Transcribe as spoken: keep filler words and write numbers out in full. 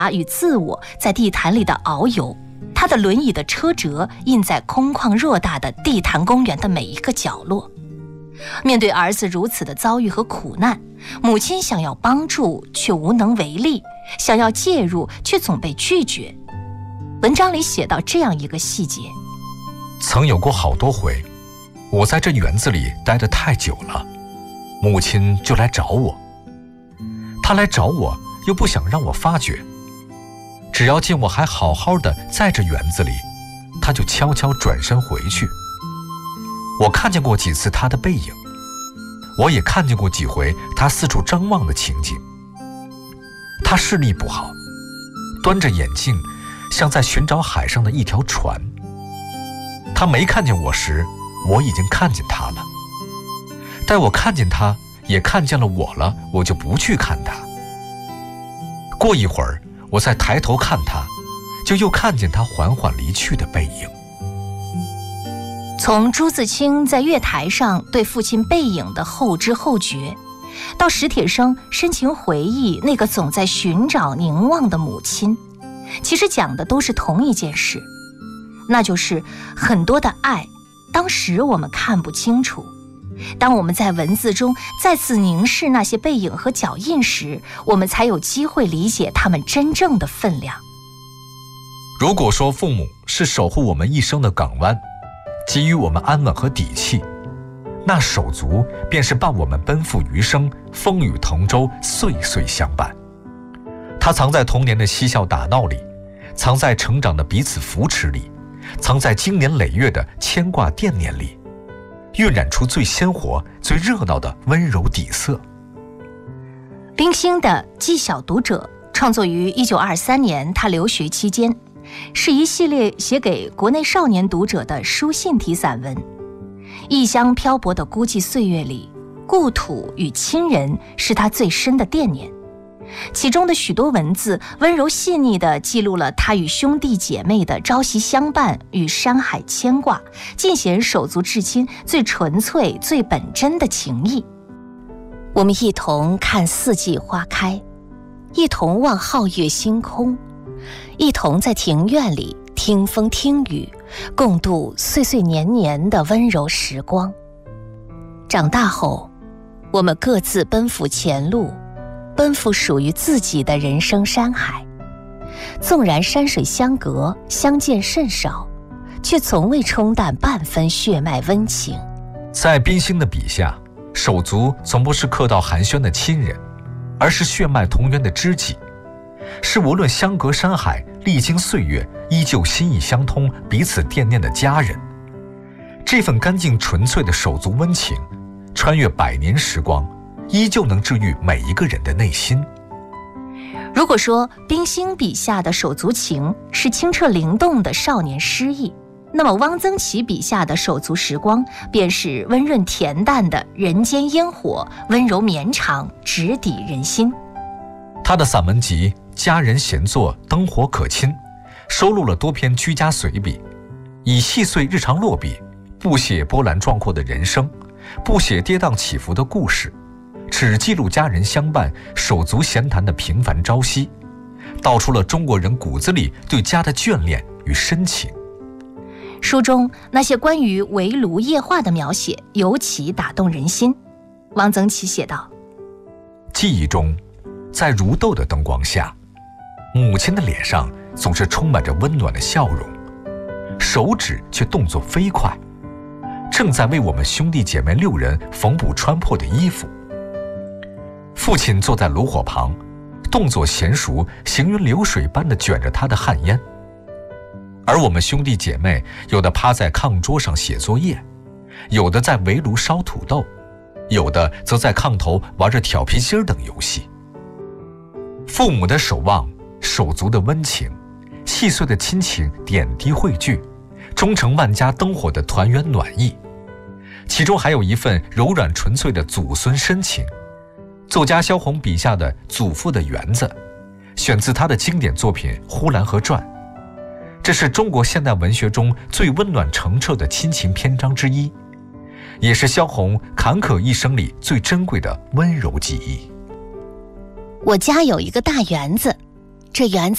与自我在地毯里的遨游，他的轮椅的车辙印在空旷偌大的地坛公园的每一个角落。面对儿子如此的遭遇和苦难，母亲想要帮助却无能为力，想要介入却总被拒绝。文章里写到这样一个细节： 曾有过好多回，我在这园子里待得太久了，母亲就来找我。她来找我，又不想让我发觉，只要见我还好好的在这园子里，她就悄悄转身回去。我看见过几次她的背影，我也看见过几回她四处张望的情景。她视力不好，端着眼镜，像在寻找海上的一条船。她没看见我时，我已经看见她了。待我看见她，也看见了我了，我就不去看她。过一会儿，我再抬头看她，就又看见她缓缓离去的背影。 从朱自清在月台上对父亲背影的后知后觉，到史铁生深情回忆那个总在寻找凝望的母亲，其实讲的都是同一件事，那就是很多的爱，当时我们看不清楚，当我们在文字中再次凝视那些背影和脚印时，我们才有机会理解他们真正的分量。 如果说父母是守护我们一生的港湾，给予我们安稳和底气，那手足便是伴我们奔赴余生，风雨同舟，岁岁相伴。它藏在童年的嬉笑打闹里，藏在成长的彼此扶持里，藏在经年累月的牵挂惦念里，晕染出最鲜活最热闹的温柔底色。 冰心的《记小读者》创作于一九二三年，他留学期间，是一系列写给国内少年读者的书信体散文。异乡漂泊的孤寂岁月里，故土与亲人是他最深的惦念。其中的许多文字温柔细腻地记录了他与兄弟姐妹的朝夕相伴与山海牵挂，尽显手足至亲最纯粹最本真的情谊。我们一同看四季花开，一同望皓月星空，一同在庭院里听风听雨，共度岁岁年年的温柔时光。长大后，我们各自奔赴前路，奔赴属于自己的人生山海。纵然山水相隔，相见甚少，却从未冲淡半分血脉温情。 在冰心的笔下，手足从不是客套寒暄的亲人，而是血脉同源的知己，是无论相隔山海，历经岁月，依旧心意相通，彼此惦念的家人。这份干净纯粹的手足温情，穿越百年时光，依旧能治愈每一个人的内心。 如果说冰心笔下的手足情是清澈灵动的少年诗意，那么汪曾祺笔下的手足时光便是温润恬淡的人间烟火，温柔绵长，直抵人心。 他的散文集《家人闲坐，灯火可亲》收录了多篇居家随笔，以细碎日常落笔，不写波澜壮阔的人生，不写跌宕起伏的故事，只记录家人相伴、手足闲谈的平凡朝夕，道出了中国人骨子里对家的眷恋与深情。 书中那些关于围炉夜话的描写尤其打动人心。汪曾祺写道： 记忆中，在蠕动的灯光下，母亲的脸上总是充满着温暖的笑容，手指却动作飞快，正在为我们兄弟姐妹六人缝补穿破的衣服。父亲坐在炉火旁，动作娴熟，行云流水般地卷着他的旱烟。而我们兄弟姐妹有的趴在炕桌上写作业，有的在围炉烧土豆，有的则在炕头玩着挑皮筋等游戏。父母的守望，手足的温情，细碎的亲情点滴汇聚，终成万家灯火的团圆暖意。其中还有一份柔软纯粹的祖孙深情。作家萧红笔下的祖父的园子，选自他的经典作品《呼兰河传》，这是中国现代文学中最温暖澄澈的亲情篇章之一，也是萧红坎坷一生里最珍贵的温柔记忆。 我家有一个大园子，这园子